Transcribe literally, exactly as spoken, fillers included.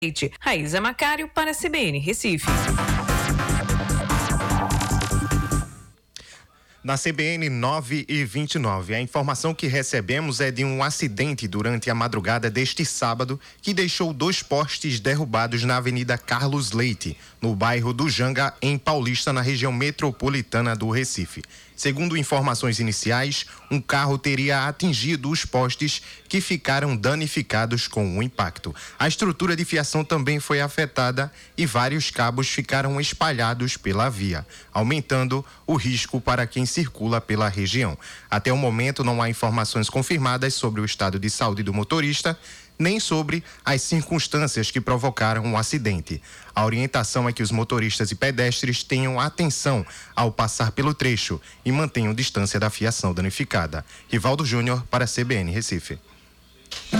Raíza Macário para a C B N Recife. Na C B N nove e vinte e nove, a informação que recebemos é de um acidente durante a madrugada deste sábado que deixou dois postes derrubados na Avenida Carlos Leite, no bairro do Janga, em Paulista, na região metropolitana do Recife. Segundo informações iniciais, um carro teria atingido os postes que ficaram danificados com o impacto. A estrutura de fiação também foi afetada e vários cabos ficaram espalhados pela via, aumentando o risco para quem circula pela região. Até o momento não há informações confirmadas sobre o estado de saúde do motorista, nem sobre as circunstâncias que provocaram o acidente. A orientação é que os motoristas e pedestres tenham atenção ao passar pelo trecho e mantenham distância da fiação danificada. Rivaldo Júnior para a C B N Recife.